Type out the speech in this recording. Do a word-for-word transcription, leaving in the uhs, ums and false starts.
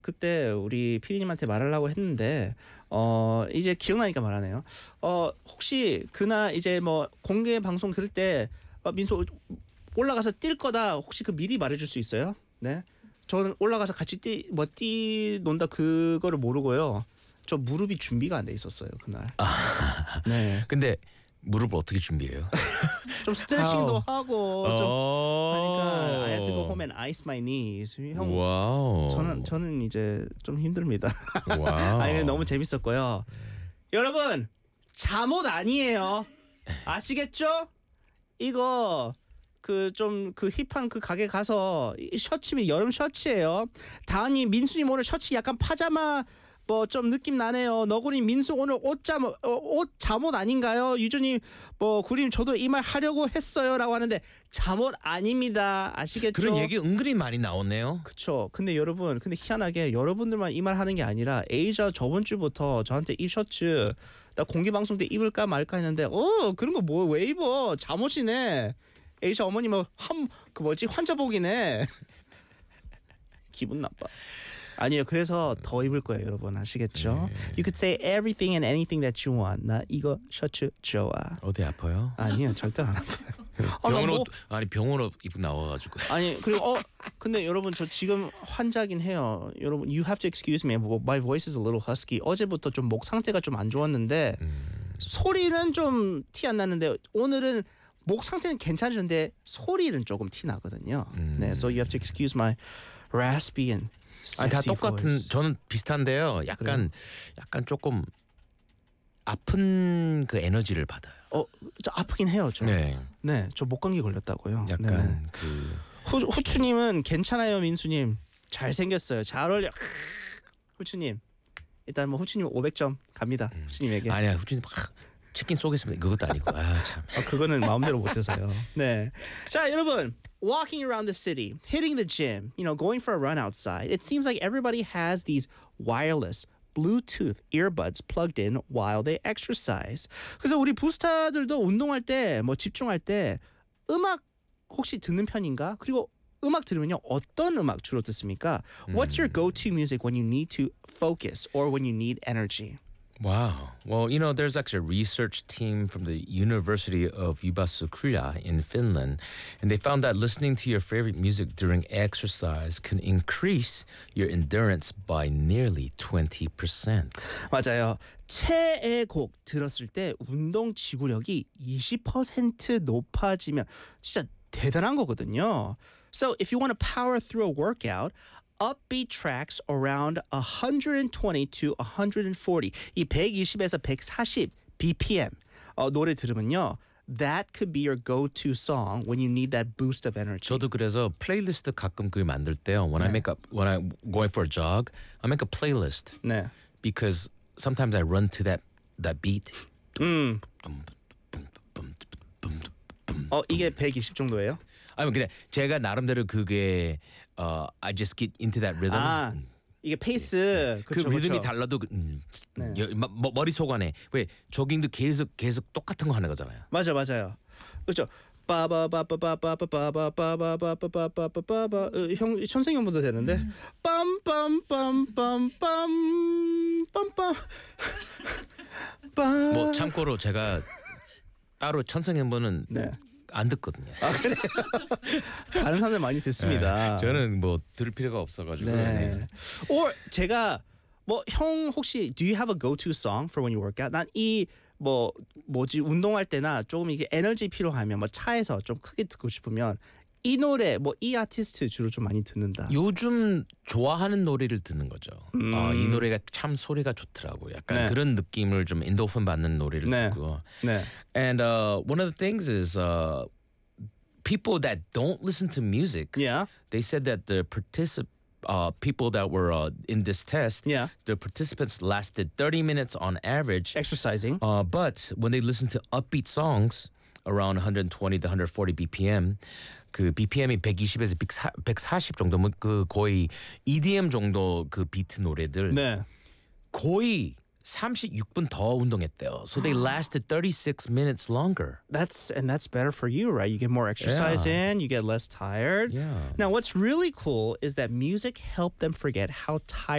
그때 우리 피디님한테 말하려고 했는데 어 이제 기억나니까 말하네요. 어 혹시 그날 이제 뭐 공개 방송 그럴 때 어, 민수 올라가서 뛸 거다 혹시 그 미리 말해줄 수 있어요? 네, 저는 올라가서 같이 뛰 뭐 뛰 논다 그거를 모르고요. 저 무릎이 준비가 안 돼 있었어요 그날. 아, 네, 근데 무릎을 어떻게 준비해요? 좀 스트레칭도 How? 하고 좀 하니까 I had to go home and ice my knees. 형, 와우. 저는 저는 이제 좀 힘듭니다. 와우. 아니 너무 재밌었고요. 여러분 잠옷 아니에요. 아시겠죠? 이거 그 좀 그 힙한 그 가게 가서 이 셔츠면 여름 셔츠예요. 다은이 민수님 오늘 셔츠 약간 파자마 뭐 좀 느낌 나네요. 너구리 민수 오늘 옷잠 어, 옷 잠옷 아닌가요? 유주님 뭐 구림 저도 이 말 하려고 했어요라고 하는데 잠옷 아닙니다. 아시겠죠? 그런 얘기 은근히 많이 나오네요. 그쵸. 근데 여러분, 근데 희한하게 여러분들만 이 말 하는 게 아니라 에이자 저번 주부터 저한테 이 셔츠 나 공개 방송 때 입을까 말까 했는데 어 그런 거 뭐 왜 입어? 잠옷이네. 에이자 어머니 뭐한그 뭐지 환자복이네. 기분 나빠. 아니요. 그래서 더 입을 거예요, 여러분. 아시겠죠? 네. You could say everything and anything that you want. 나 이거 셔츠 좋아. 어디 아파요? 아니요, 절대 안 아파요. 아, 나 병원으로 뭐- 아니 병원으로 입고 나와가지고. 아니 그리고 어 근데 여러분 저 지금 환자긴 해요. 여러분 you have to excuse me. My voice is a little husky. 어제부터 좀 목 상태가 좀 안 좋았는데 음. 소리는 좀 티 안 났는데 오늘은 목 상태는 괜찮은데 소리는 조금 티 나거든요. 음. 네, so you have to excuse my raspy and 아니 다 sexy 똑같은 voice. 저는 비슷한데요. 약간 약간 조금 아픈 그 에너지를 받아요. 어, 저 아프긴 해요, 저. 네, 네. 저 목감기 걸렸다고요. 약간 네네. 그 후, 후추님은 괜찮아요, 민수님. 잘 생겼어요. 잘 어울려. 후추님. 일단 뭐 후추님 오백 점 갑니다. 후추님에게. 아니야 후진이 막 치킨 쏘겠습니다. 그것도 아니고 아 참. 아, 그거는 마음대로 못해서요. 네. 자, 여러분. Walking around the city, hitting the gym, you know, going for a run outside. It seems like everybody has these wireless Bluetooth earbuds plugged in while they exercise. 그래서 우리 부스타들도 운동할 때, 뭐 집중할 때 음악 혹시 듣는 편인가? 그리고 음악 들으면요 어떤 음악 주로 듣습니까? What's your go-to music when you need to focus or when you need energy? Wow. Well, you know, there's actually a research team from the University of Jyväskylä in Finland, and they found that listening to your favorite music during exercise can increase your endurance by nearly twenty percent. 맞아요. 최애 곡 들었을 때 운동 지구력이 이십 퍼센트 높아지면 진짜 대단한 거거든요. So if you want to power through a workout, upbeat tracks around one twenty to one forty. 이 백이십에서 백사십 비피엠 어, 노래 들으면요. That could be your go-to song when you need that boost of energy. 저도 그래서 플레이리스트 가끔 그 만들 때요. When I make up, when I'm going for a jog, I make a playlist 네. because sometimes I run to that that beat. 음. 어 이게 백이십 정도예요? 아니 그냥 제가 나름대로 그게 어 I just get into that rhythm. 아 이게 페이스 그 그쵸, 리듬이 그쵸. 달라도 그, 음, 네. 여, 마, 머, 머릿속 안에 왜 조깅도 계속 계속 똑같은 거 하는 거잖아요. 맞아 맞아요. 그렇죠. 빠바바바바바바바바바바바바바바바바바 형 천생연분도 되는데 빰빰빰빰빰 빰빰 빰. 뭐 참고로 제가 따로 천생연분은 네. 안 듣거든요. 아 그래. 다른 사람들 많이 듣습니다. 네, 저는 뭐 들을 필요가 없어가지고. 네. or 제가 뭐 형 혹시 do you have a go-to song for when you work out? 난 이 뭐 뭐지 운동할 때나 조금 이게 에너지 필요하면 뭐 차에서 좀 크게 듣고 싶으면 이 노래 뭐 이 아티스트 주로 좀 많이 듣는다. 요즘 좋아하는 노래를 듣는 거죠. 음. 어, 이 노래가 참 소리가 좋더라고. 약간 네. 그런 느낌을 좀 엔도핀 받는 노래를 네. 듣고. 네. And uh, one of the things is uh, people that don't listen to music. Yeah. They said that the particip uh, people that were uh, in this test, Yeah. the participants lasted thirty minutes on average. Exercising. Uh, but when they listen to upbeat songs around one twenty to one forty 비피엠, 그 비피엠이 백이십에서 백사십 정도면 그 거의 이디엠 정도 그 비트 노래들 네. 거의 삼십육 분 더 운동했대요. So they lasted thirty-six minutes longer. That's and that's better for you, right? You get more exercise Yeah. in, you get less tired. Yeah. Now, what's really cool is that music helped them forget how tired